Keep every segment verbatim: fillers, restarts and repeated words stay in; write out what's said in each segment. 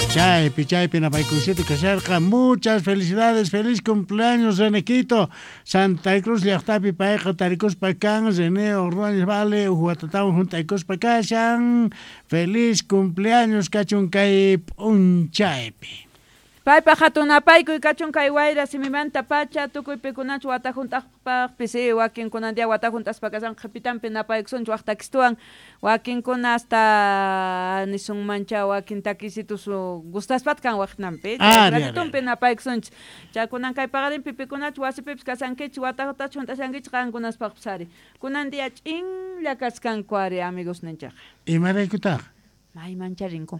Chaypi, chaypi, napaykuysita kasharqa. Muchas felicidades, feliz cumpleaños, Renequito. Santa Cruz llaqtapi payqa tarikuspa kan, René Ordóñez Vale, Uhuatatawan juntaykuspa kashan. Feliz cumpleaños, kachun kay p'unchaypi. Paypa hatunapaykuy kachun kay wayra simimanta pacha tukuypikunachu watajuntaqpaq pisi wakinkunandia watajuntaspa kasan qapitanpi napaykusunchu waqtakistuwan wakinkuna hasta nisunmancha wakin takisitus gustaspat kan waqtinanpi gratitunpi napaykusunchis chaykunan kay paqarinpi pikunachu wasipipis kasankichis watajutachu juntashankichis qankunaspaqpis ari kunandia ch'inlla kaskanku ari amigos ninchaq Imaraykutaq maymancha rinku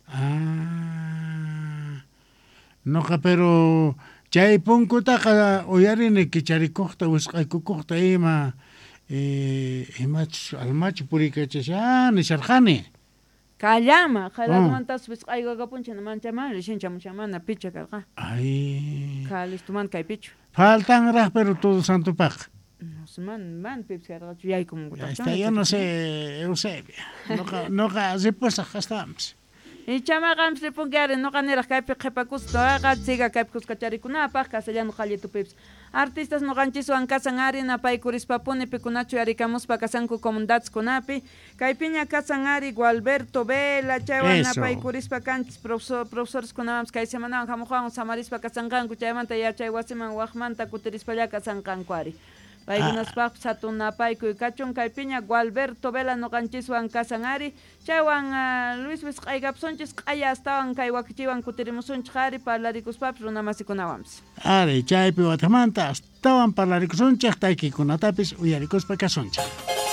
Ah Noqa pero chay punkutaqa uyarini kicharikuqta wisq'aykukuqta ima eh, imach almachu purikachasha nisharqani kallama qalamantas wisq'aykukapunchik manchamari rishinchamushamana picha karqa ay kalistuman kay pichu faltanraq pero todo santopaq man man pips karqa yaykum está yo no sé Eusebia noqa noqa ripuesaq hastams y chamaqams ripunkari noqaniraq kaypi qhipakus toaqa tsiga kaypis kacharikunapaq castellano qallitupips artistas noqanchiswan kasan ari napaykurispampuni pikunachu yarikamuspa kasanku comunidadeskunapi kaypiña kasan ari Gualberto Vela chaywan napaykurispa kanchis profesor profesoreskunamanpas kay semanawan hamuqwan samarispa kasanqanku chaymanta yachay wasiman waqmanta kutirispalla kasanqanku ari paykunaspaqpis hatun napaykuy kachun kaypiña Gualberto Vela noqanchiswan kasan ari chaywan uh, Luis Wisq'aykapsunchis q'aya astawan kay wakichiwan kutirimusunchik ari parlarikuspapas runamasikunawanpas ari chaypi watamanta astawan parlarikunchik taykikunatapis uyarikuspa kasunchik